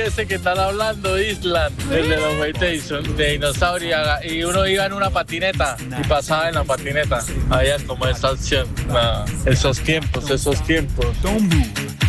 ese que están hablando, Island, el de los Waytations, de dinosaurio, y uno iba en una patineta y pasaba en la patineta. Había como esa opción. Esos tiempos. Don't move.